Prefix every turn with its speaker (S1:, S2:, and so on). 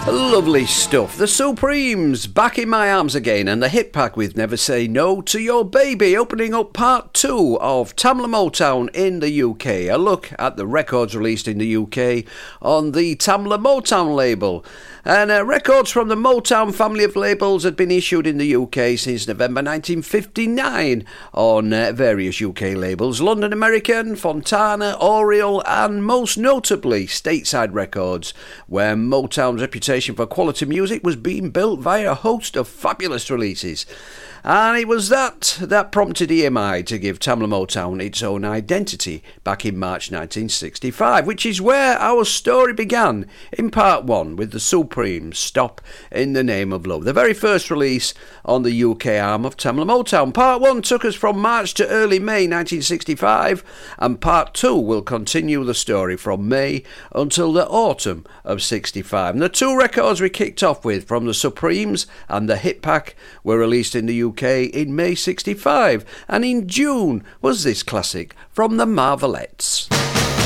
S1: Lovely stuff. The Supremes, Back in My Arms Again, and the Hit Pack with Never Say No to Your Baby, opening up part 2 of Tamla Motown in the UK. A look at the records released in the UK on the Tamla Motown label. And records from the Motown family of labels had been issued in the UK since November 1959 on various UK labels: London American, Fontana, Oriole, and most notably Stateside Records, where Motown's reputation for quality music was being built via a host of fabulous releases. And it was that prompted EMI to give Tamla Motown its own identity back in March 1965, which is where our story began in part 1 with the Supremes' Stop in the Name of Love, the very first release on the UK arm of Tamla Motown. Part 1 took us from March to early May 1965, and part 2 will continue the story from May until the autumn of 65. And the two records we kicked off with from the Supremes and the Hit Pack were released in the UK in May 65, and in June was this classic from the Marvelettes.